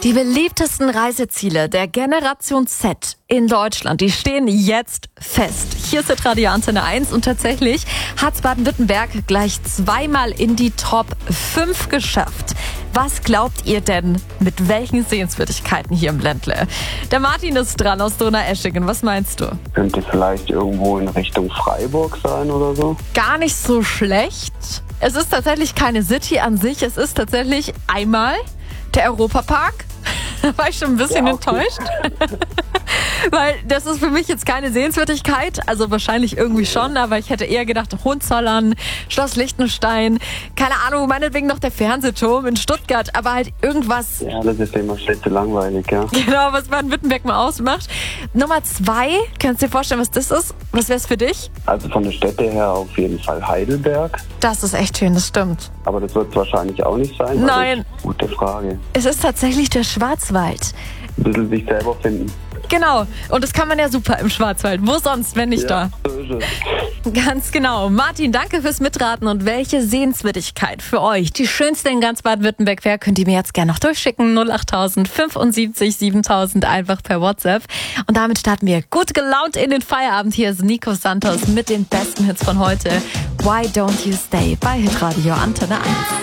Die beliebtesten Reiseziele der Generation Z in Deutschland, die stehen jetzt fest. Hier ist Radio Antenne 1 und tatsächlich hat Baden-Württemberg gleich zweimal in die Top 5 geschafft. Was glaubt ihr denn, mit welchen Sehenswürdigkeiten hier im Ländle? Der Martin ist dran aus Donaueschingen. Was meinst du? Könnte vielleicht irgendwo in Richtung Freiburg sein oder so? Gar nicht so schlecht. Es ist tatsächlich keine City an sich. Es ist tatsächlich einmal der Europapark. Da war ich schon ein bisschen enttäuscht. Weil das ist für mich jetzt keine Sehenswürdigkeit, also wahrscheinlich irgendwie schon, aber ich hätte eher gedacht Hohenzollern, Schloss Liechtenstein, keine Ahnung, meinetwegen noch der Fernsehturm in Stuttgart, aber halt irgendwas. Ja, das ist immer schlecht langweilig, ja. Genau, was Baden-Württemberg mal ausmacht. Nummer 2, kannst du dir vorstellen, was das ist? Was wäre es für dich? Also von der Städte her auf jeden Fall Heidelberg. Das ist echt schön, das stimmt. Aber das wird es wahrscheinlich auch nicht sein. Nein. Gute Frage. Es ist tatsächlich der Schwarzwald. Ein bisschen sich selber finden. Genau, und das kann man ja super im Schwarzwald. Wo sonst, wenn nicht da? So ist es. Ganz genau. Martin, danke fürs Mitraten. Und welche Sehenswürdigkeit für euch die schönste in ganz Baden-Württemberg wäre, könnt ihr mir jetzt gerne noch durchschicken. 08000 75 7000 einfach per WhatsApp. Und damit starten wir gut gelaunt in den Feierabend. Hier ist Nico Santos mit den besten Hits von heute. Why Don't You Stay bei Hitradio Antenne 1.